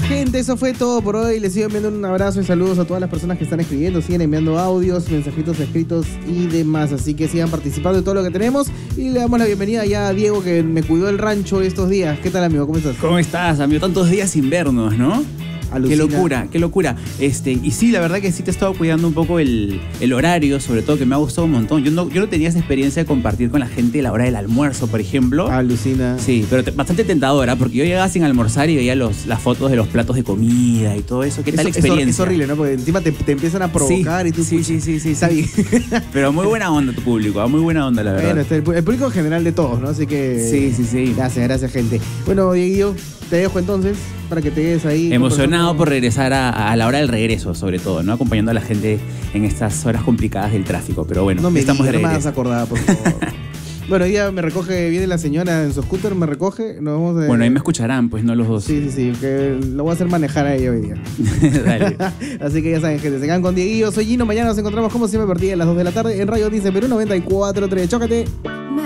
Gente, eso fue todo por hoy. Les sigo enviando un abrazo y saludos a todas las personas que están escribiendo. Siguen enviando audios, mensajitos escritos y demás. Así que sigan participando de todo lo que tenemos. Y le damos la bienvenida ya a Diego, que me cuidó el rancho estos días. ¿Qué tal, amigo? ¿Cómo estás? ¿Cómo estás, amigo? Tantos días sin vernos, ¿no? Alucina. Qué locura. Y sí, la verdad que sí te he estado cuidando un poco el horario, sobre todo, que me ha gustado un montón. Yo no tenía esa experiencia de compartir con la gente la hora del almuerzo, por ejemplo. Alucina. Sí, pero bastante tentadora, porque yo llegaba sin almorzar y veía las fotos de los platos de comida y todo eso. ¿Qué tal experiencia? Es horrible, ¿no? Porque encima te empiezan a provocar y tú... Sí. Está bien. Pero muy buena onda tu público, muy buena onda, la verdad. Bueno, el público en general de todos, ¿no? Así que... Sí. Gracias, gente. Bueno, Dieguillo, te dejo entonces para que te quedes ahí. Emocionado por regresar a la hora del regreso, sobre todo, ¿no? Acompañando a la gente en estas horas complicadas del tráfico. Pero bueno, no me estamos de digas, no me regreso. hagas acordar, por favor. Bueno, hoy día me recoge, viene la señora en su scooter, me recoge. Nos vamos Bueno, ahí me escucharán, pues, no los dos. Sí, que lo voy a hacer manejar a ella hoy día. Dale. Así que ya saben, gente, se quedan con Dieguillo. Soy Gino, mañana nos encontramos como siempre a partir de las 2 de la tarde en Radio Dice Perú 94.3. Chócate.